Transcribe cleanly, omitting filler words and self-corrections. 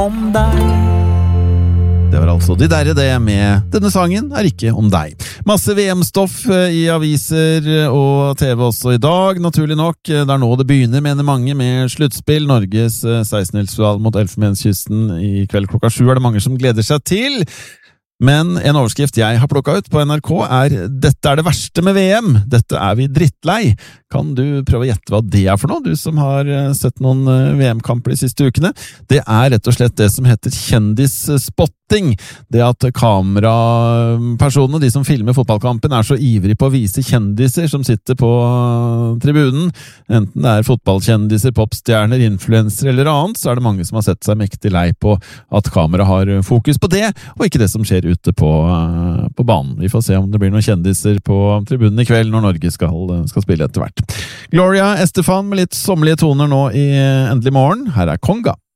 om deg. Det var altså de derre det med denne sangen er ikke om deg. Masse VM-stoff i aviser og TV også i dag, naturlig nok. Det er nå det begynner, mener mange, med sluttspill. Norges 16-hilsfinale mot Elfenbenskysten i kveld klokka 7 er det mange som gleder seg til. Men en overskrift jeg har plukket ut på NRK er «Dette er det verste med VM. Dette er vi drittlei». Kan du prøve å gjette hva det er for noe, du som har sett noen VM-kamper de siste ukene? Det er rett og slett det som heter kjendisspotting. Det at kamerapersonene, de som filmer fotballkampen, er så ivrig på å vise kjendiser som sitter på tribunen. Enten det er fotballkjendiser, popstjerner, influencer eller annet, så er det mange som har sett seg mektig lei på at kamera har fokus på det, og ikke det som skjer ute på banen. Vi får se om det blir noen kjendiser på tribunen i kveld når Norge skal spille etter hvert. Gloria Estefan med litt sommerlige toner nå i Endelig morgen. Her er Konga.